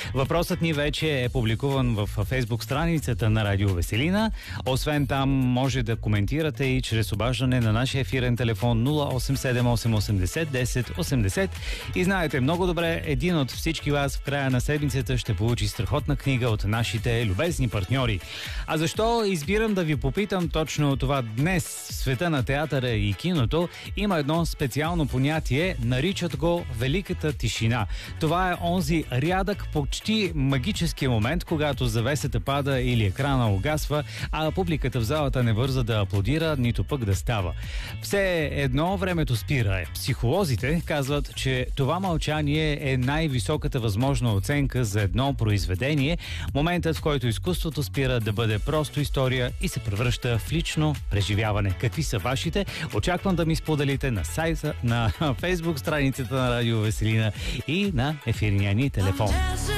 Въпросът ни вече е публикуван в Фейсбук страницата на Радио Веселина. Освен там може да коментирате и чрез обаждане на нашия ефирен телефон 0878801080. И знаете много добре, един от всички вас в края на седмицата ще получи страхотна книга от нашите любезни партньори. А защо избирам да ви попитам точно това днес в света на театъра и киното? Има едно специално понятие, наричат го великата тишина. Това е онзи рядък, почти магически момент, когато завесата пада или екрана угасва, а публиката в залата не бърза да аплодира, нито пък да става. Все едно времето спира. Психолозите казват, че това мълчание е най-високата възможна оценка за едно произведение, моментът, в който изкуството спира да бъде просто история и се превръща в лично преживяване. Какви са вашите? Очаквам да ми споделите на сайта, на Фейсбук страницата на Радио Веселина и на ефирния ни телефон.